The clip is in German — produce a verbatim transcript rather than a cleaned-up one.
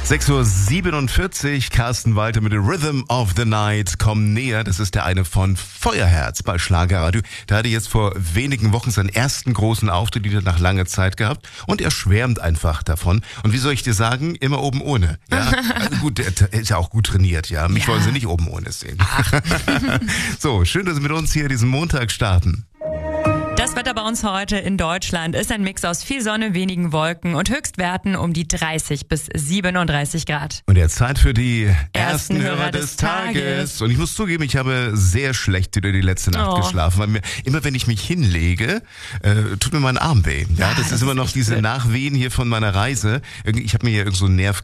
sechs Uhr siebenundvierzig, Carsten Walter mit dem Rhythm of the Night, komm näher. Das ist der eine von Feuerherz bei Schlagerradio. Der hatte jetzt vor wenigen Wochen seinen ersten großen Auftritt wieder nach langer Zeit gehabt und er schwärmt einfach davon. Und wie soll ich dir sagen, immer oben ohne. Ja, also gut, er ist ja auch gut trainiert, ja. Mich Ja. wollen sie nicht oben ohne sehen. So, schön, dass Sie mit uns hier diesen Montag starten. Das Wetter bei uns heute in Deutschland ist ein Mix aus viel Sonne, wenigen Wolken und Höchstwerten um die dreißig bis siebenunddreißig Grad. Und jetzt Zeit für die ersten, Ersten Hörer, Hörer des des Tages. Tages. Und ich muss zugeben, ich habe sehr schlecht wieder die letzte Nacht Oh. geschlafen, weil mir immer, wenn ich mich hinlege, äh, tut mir mein Arm weh. Ja, Ja, das, das ist immer ist noch echt diese blöd. Nachwehen hier von meiner Reise. Irgendwie- Ich habe mir hier irgend so einen Nerv